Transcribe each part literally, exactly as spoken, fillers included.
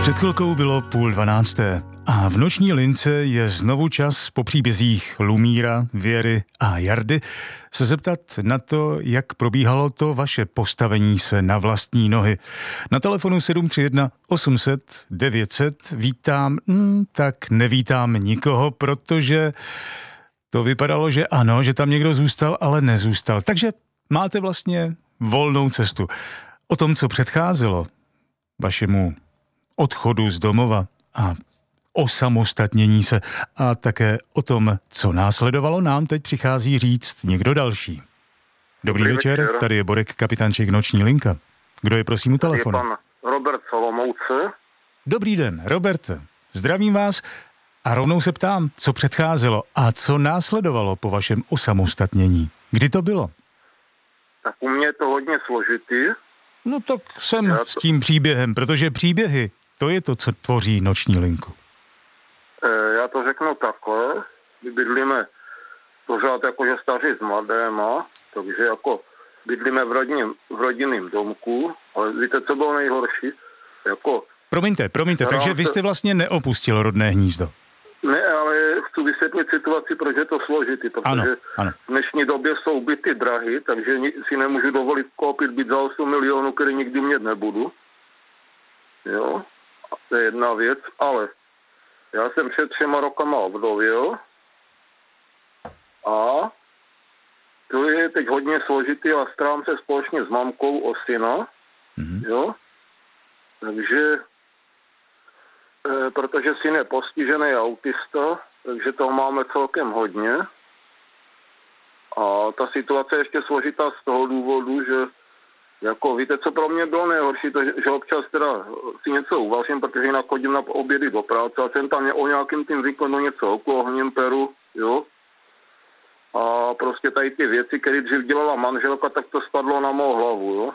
Před chvilkou bylo půl dvanácté a v noční lince je znovu čas po příbězích Lumíra, Věry a Jardy se zeptat na to, jak probíhalo to vaše postavení se na vlastní nohy. Na telefonu sedm tři jedna osm set devět set vítám, hmm, tak nevítám nikoho, protože to vypadalo, že ano, že tam někdo zůstal, ale nezůstal. Takže máte vlastně volnou cestu. O tom, co předcházelo vašemu odchodu z domova a osamostatnění se a také o tom, co následovalo, nám teď přichází říct někdo další. Dobrý, Dobrý večer, večer, tady je Borek, kapitánček Noční linka. Kdo je prosím u telefonu? Je pan Robert Olomouce. Dobrý den, Roberte. Zdravím vás a rovnou se ptám, co předcházelo a co následovalo po vašem osamostatnění. Kdy to bylo? Tak u mě je to hodně složitý. No tak jsem Já s to... tím příběhem, protože příběhy, to je to, co tvoří Noční linku. E, já to řeknu takhle. My bydlíme pořád jakože staří s mladéma, takže jako bydlíme v, rodinným, v rodinným domku, ale víte, co bylo nejhorší? Jako... Promiňte, promiňte, takže vy jste vlastně neopustil rodné hnízdo. Ne, ale chci vysvětlit situaci, proč je to složitý, protože ano, ano. v dnešní době jsou byty drahy, takže si nemůžu dovolit koupit byt za osm milionů, který nikdy mít nebudu. Jo, to je jedna věc, ale já jsem před třema rokama ovdověl a to je teď hodně složitý a starám se společně s mamkou o syna, mm-hmm. jo, takže e, protože syn je postižený autista, takže toho máme celkem hodně a ta situace je ještě složitá z toho důvodu, že jako víte, co pro mě bylo nejhorší, to, že občas teda si něco uvařím, protože jinak chodím na obědy do práce a jsem tam o nějakým tím výkonu něco oklohním, peru, jo. A prostě tady ty věci, které dřív dělala manželka, tak to spadlo na mou hlavu, jo.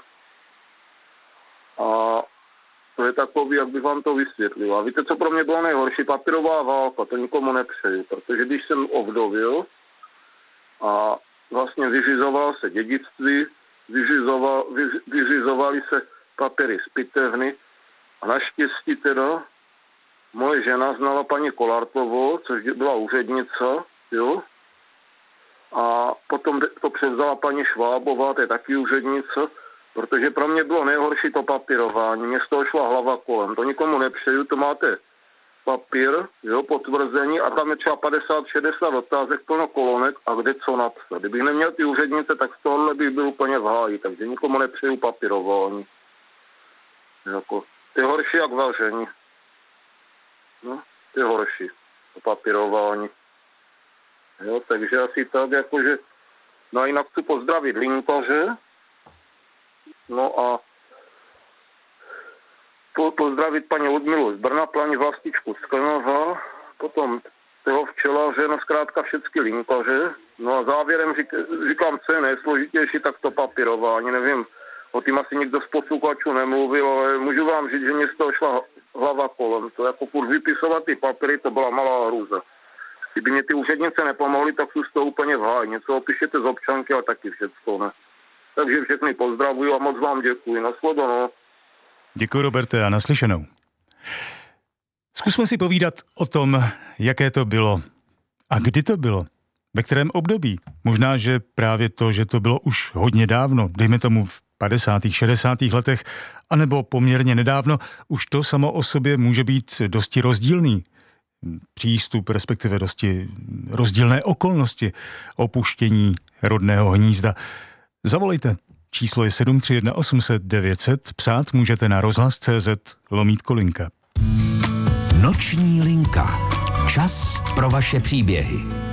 A to je takový, jak bych vám to vysvětlil. A víte, co pro mě bylo nejhorší? Papírová válka, to nikomu nepřeju, protože když jsem ovdovil a vlastně vyřizoval se dědictví, Vyřizoval, vyřizovali se papíry z pitevny a naštěstí teda moje žena znala paní Kolartovou, což byla úřednice, jo, a potom to převzala paní Švábová, to je taky úřednice, protože pro mě bylo nejhorší to papírování, mě z toho šla hlava kolem, to nikomu nepřeju, to máte papír, jo, potvrzení a tam je třeba padesát šedesát otázek, plno kolonek a kde co napsat. Kdybych neměl ty úřednice, tak z tohohle bych byl úplně v háji, takže nikomu nepřeju papírování. Jako, to je horší jak vaření. No, to je horší, to papírování. Jo, takže asi tak, jakože, no a jinak chci pozdravit linkaře, no a pozdravit paní Ludmilu z Brna, paní Vlastičku z Klenova, potom toho včelaře, no zkrátka všechny linkaře. No a závěrem řík, říkám, co je nejsložitější, tak to papírování. Nevím, o tím asi nikdo z posluchačů nemluvil, ale můžu vám říct, že mě z toho šla hlava kolem. To jako furt vypisovat ty papíry, to byla malá hrůza. Kdyby mě ty úřednice nepomohly, tak jsou z toho úplně v háji. Něco opíšete z občanky a taky všecko, ne. Takže všechny pozdravuju a moc vám děkuji. Nasledanou. Děkuji, Roberte, a naslyšenou. Zkusme si povídat o tom, jaké to bylo a kdy to bylo, ve kterém období. Možná, že právě to, že to bylo už hodně dávno, dejme tomu v padesátých, šedesátých letech, anebo poměrně nedávno, už to samo o sobě může být dosti rozdílný přístup, respektive dosti rozdílné okolnosti opuštění rodného hnízda. Zavolejte. Číslo je sedm tři jedna osm set devět set, psát můžete na rozhlas tečka cé zet lomítko linka. Noční linka. Čas pro vaše příběhy.